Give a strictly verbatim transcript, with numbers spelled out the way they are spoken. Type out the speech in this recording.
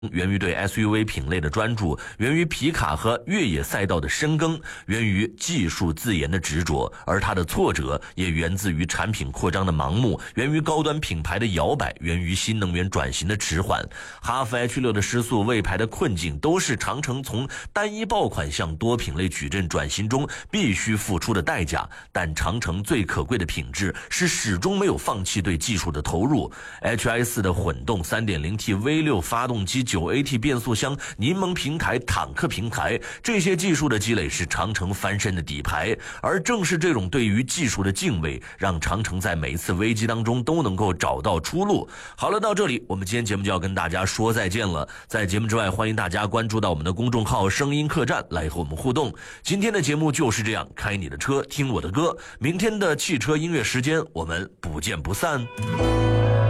源于对 S U V 品类的专注，源于皮卡和越野赛道的深耕，源于技术自研的执着，而它的挫折也源自于产品扩张的盲目，源于高端品牌的摇摆，源于新能源转型的迟缓。哈弗 H 六 的失速、魏牌的困境，都是长城从单一爆款向多品类矩阵转型中必须付出的代价。但长城最可贵的品质是始终没有放弃对技术的投入。H I 四 的混动 三点零 T V 六 发动机、九 A T 变速箱、柠檬平台、坦克平台，这些技术的积累是长城翻身的底牌。而正是这种对于技术的敬畏，让长城在每一次危机当中都能够找到出路。好了，到这里我们今天节目就要跟大家说再见了。在节目之外，欢迎大家关注到我们的公众号声音客栈来和我们互动。今天的节目就是这样，开你的车听我的歌，明天的汽车音乐时间我们不见不散。